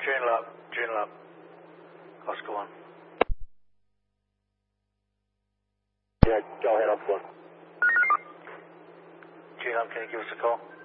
June lap. Oscar 1. Yeah, go ahead, I'm one. June lap, can you give us a call?